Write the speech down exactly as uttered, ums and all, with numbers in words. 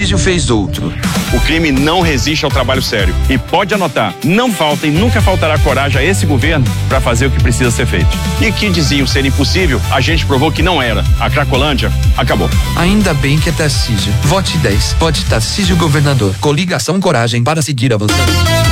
Tarcísio fez outro. O crime não resiste ao trabalho sério. E pode anotar, não falta e nunca faltará coragem a esse governo para fazer o que precisa ser feito. E que diziam ser impossível, a gente provou que não era. A Cracolândia acabou. Ainda bem que é Tarcísio. Vote dez. Vote Tarcísio governador. Coligação Coragem para seguir avançando.